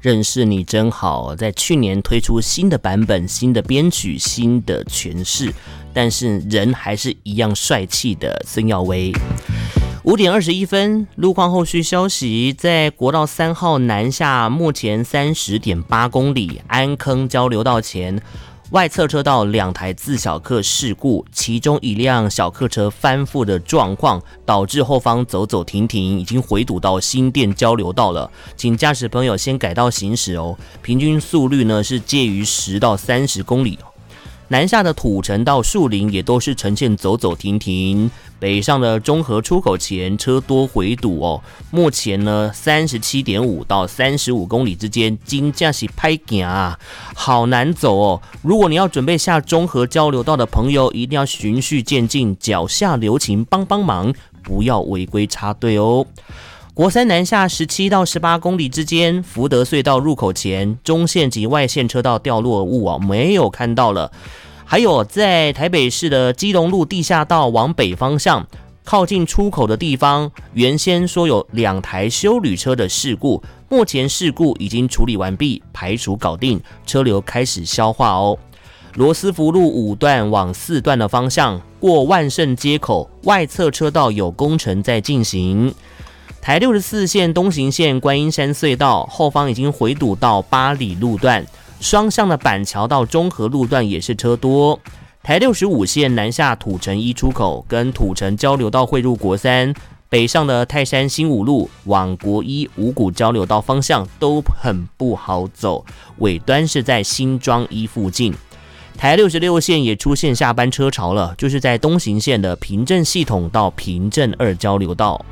认识你真好，在去年推出新的版本、新的编曲、新的诠释，但是人还是一样帅气的孙耀威。5点21分，路况后续消息，在国道3号南下，目前30.8公里，安坑交流道前外侧车道2台自小客事故，其中一辆小客车翻覆的状况，导致后方走走停停，已经回堵到新店交流道了，请驾驶朋友先改道行驶哦。平均速率呢是介于10到30公里。南下的土城到树林也都是呈现走走停停，北上的中和出口前车多回堵哦。目前呢37.5到35公里之间，真的是歹行啊，好难走哦。如果你要准备下中和交流道的朋友，一定要循序渐进，脚下留情，帮帮忙，不要违规插队哦。国三南下17到18公里之间，福德隧道入口前中线及外线车道掉落物啊，没有看到了。还有在台北市的基隆路地下道往北方向，靠近出口的地方，原先说有2台休旅车的事故，目前事故已经处理完毕，排除搞定，车流开始消化哦。罗斯福路5段往4段的方向，过万盛街口外侧车道有工程在进行。台64线东行线观音山隧道后方已经回堵到八里路段，双向的板桥到中和路段也是车多。台65线南下土城1出口跟土城交流道汇入国三，北上的泰山新五路往国一五股交流道方向都很不好走，尾端是在新庄1附近。台66线也出现下班车潮了，就是在东行线的平镇系统到平镇2交流道。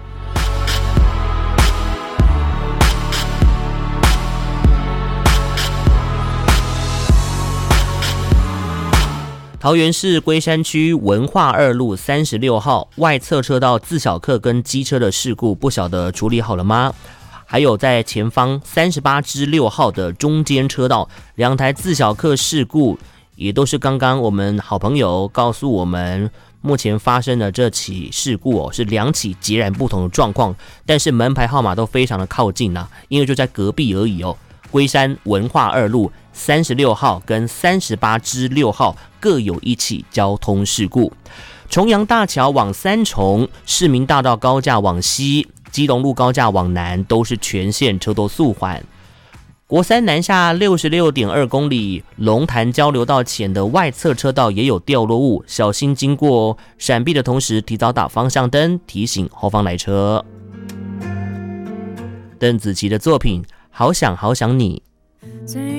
桃园市龟山区文化2路36号外侧车道自小客跟机车的事故，不晓得处理好了吗？还有在前方38支6号的中间车道2台自小客事故，也都是刚刚我们好朋友告诉我们，目前发生的这起事故哦，是2起截然不同的状况，但是门牌号码都非常的靠近啊，因为就在隔壁而已哦。龟山文化2路36号跟38支6号各有1起交通事故。重阳大桥往三重，市民大道高架往西，基隆路高架往南都是全线车都速缓。国三南下 66.2 公里，龙潭交流道前的外侧车道也有掉落物，小心经过哦。闪避的同时提早打方向灯，提醒后方来车。邓紫棋的作品好想好想你。